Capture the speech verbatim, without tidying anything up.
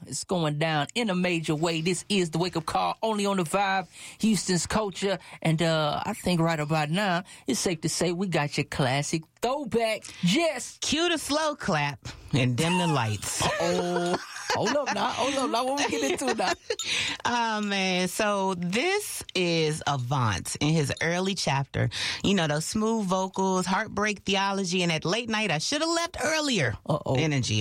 It's going down in a major way. This is the Wake Up Call, only on the Vibe, Houston's culture. And uh, I think right about now, it's safe to say we got your classic throwback. Jess. Cue the slow clap and dim the lights. Uh-oh. Hold up now. Hold up now. What we get into now? Oh, man. So this is Avant in his early chapter. You know, those smooth vocals, heartbreak theology, and at late night, I should have left earlier. Uh-oh. Energy.